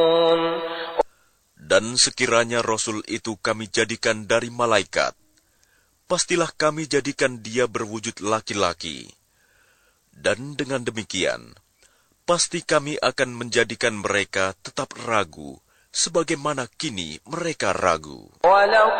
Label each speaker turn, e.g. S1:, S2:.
S1: Dan sekiranya Rasul itu kami jadikan dari malaikat, pastilah kami jadikan dia berwujud laki-laki. Dan dengan demikian, pasti kami akan menjadikan mereka tetap ragu, sebagaimana kini mereka ragu.